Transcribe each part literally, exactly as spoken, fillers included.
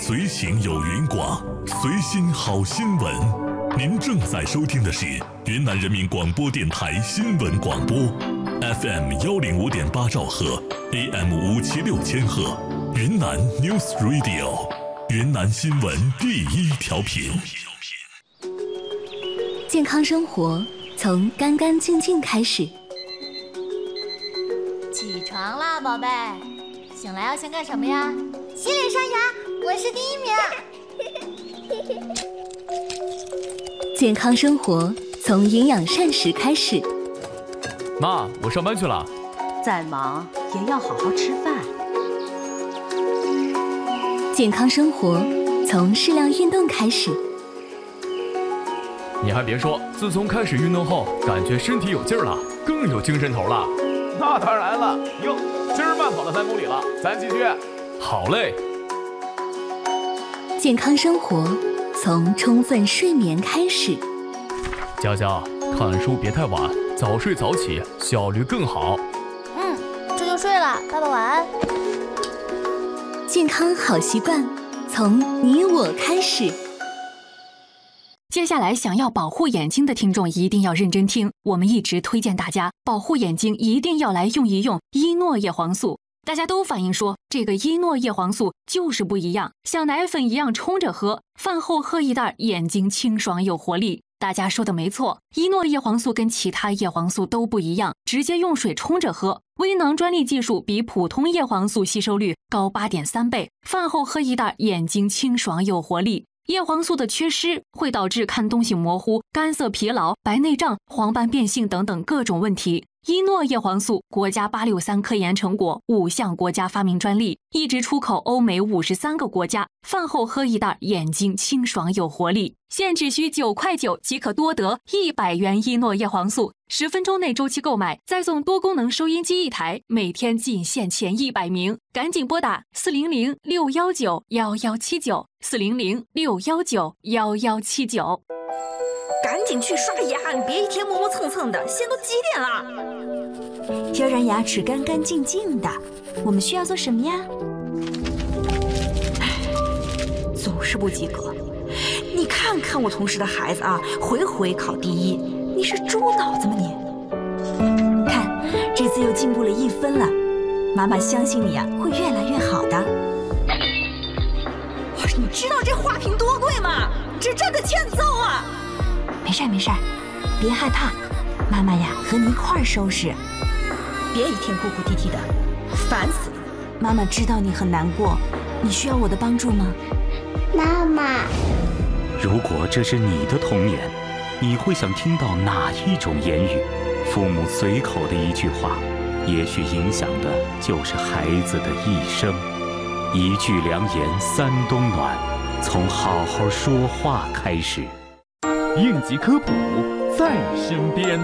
随行有云广，随心好新闻。您正在收听的是云南人民广播电台新闻广播 ，F M 幺零五点八兆赫 ，A M 五七六千赫，云南 News Radio， 云南新闻第一调频。 健康生活从干干净净开始。 起床啦，宝贝！醒来要先干什么呀？洗脸刷牙，我是第一名。 健康生活从营养膳食开始。 妈，我上班去了。 再忙也要好好吃饭。 健康生活从适量运动开始。 你还别说，自从开始运动后，感觉身体有劲儿了，更有精神头了。 那当然了，哟，今儿慢跑了三公里了，咱继续。 好嘞。 健康生活从充分睡眠开始。 佳佳，看书别太晚，早睡早起，效率更好。 嗯，这就睡了，爸爸晚安。 健康好习惯从你我开始。 接下来想要保护眼睛的听众一定要认真听，我们一直推荐大家保护眼睛一定要来用一用伊诺叶黄素。大家都反映说这个伊诺叶黄素就是不一样，像奶粉一样冲着喝，饭后喝一袋，眼睛清爽有活力。大家说的没错，伊诺叶黄素跟其他叶黄素都不一样，直接用水冲着喝。微囊专利技术比普通叶黄素吸收率高 八点三 倍，饭后喝一袋，眼睛清爽有活力。叶黄素的缺失会导致看东西模糊、干涩疲劳、白内障、黄斑变性等等各种问题。伊诺叶黄素国家八六三科研成果，五项国家发明专利，一直出口欧美五十三个国家。饭后喝一袋，眼睛清爽有活力。现只需九块九即可多得一百元伊诺叶黄素，十分钟内周期购买，再送多功能收音机一台，每天仅限前一百名，赶紧拨打四零零六幺九幺幺七九四零零六幺九幺幺七九。 赶紧去刷牙，你别一天磨磨蹭蹭的，现在都几点了？要让牙齿干干净净的，我们需要做什么呀？总是不及格。你看看我同事的孩子啊，回回考第一，你是猪脑子吗你？看，这次又进步了一分了，妈妈相信你啊，会越来越好的。你知道这花瓶多贵吗？这真的欠揍啊！没事没事，别害怕，妈妈呀和你一块儿收拾。别一天哭哭啼啼的，烦死了。妈妈知道你很难过，你需要我的帮助吗？ 妈妈， 如果这是你的童年，你会想听到哪一种言语？父母随口的一句话，也许影响的就是孩子的一生。一句良言三冬暖，从好好说话开始。 应急科普在身边。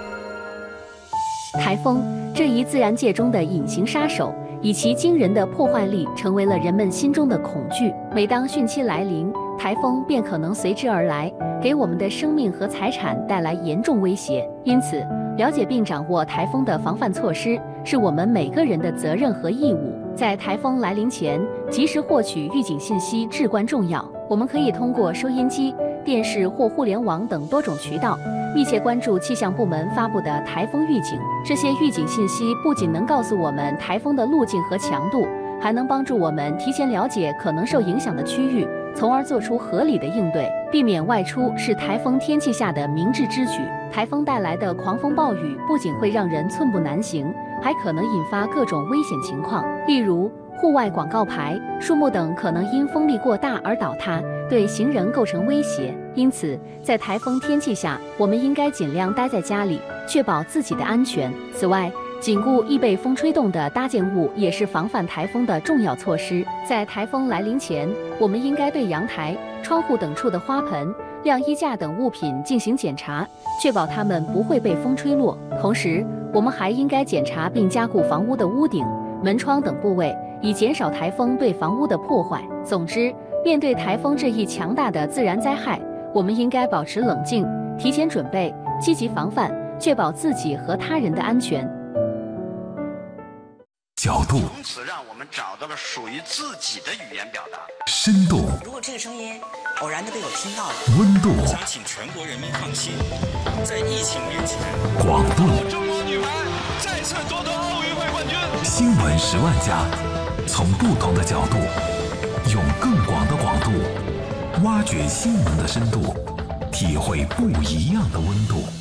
台风这一自然界中的隐形杀手，以其惊人的破坏力，成为了人们心中的恐惧。每当汛期来临，台风便可能随之而来，给我们的生命和财产带来严重威胁。因此，了解并掌握台风的防范措施，是我们每个人的责任和义务。在台风来临前，及时获取预警信息至关重要。我们可以通过收音机、电视或互联网等多种渠道，密切关注气象部门发布的台风预警。这些预警信息不仅能告诉我们台风的路径和强度，还能帮助我们提前了解可能受影响的区域，从而做出合理的应对。避免外出是台风天气下的明智之举。台风带来的狂风暴雨不仅会让人寸步难行，还可能引发各种危险情况，例如户外广告牌、树木等可能因风力过大而倒塌，对行人构成威胁。因此，在台风天气下，我们应该尽量待在家里，确保自己的安全。此外，紧固易被风吹动的搭建物也是防范台风的重要措施。在台风来临前，我们应该对阳台、窗户等处的花盆、晾衣架等物品进行检查，确保它们不会被风吹落。同时，我们还应该检查并加固房屋的屋顶、门窗等部位，以减少台风对房屋的破坏。总之，面对台风这一强大的自然灾害，我们应该保持冷静，提前准备，积极防范，确保自己和他人的安全。 角度， 从此让我们找到了属于自己的语言表达。 深度， 如果这个声音偶然的被我听到了， 温度， 我想请全国人民放心，在疫情面前， 广度， 中国女排再次夺得奥运会冠军。 新闻十万加，从不同的角度，用更广的广度，挖掘新闻的深度，体会不一样的温度。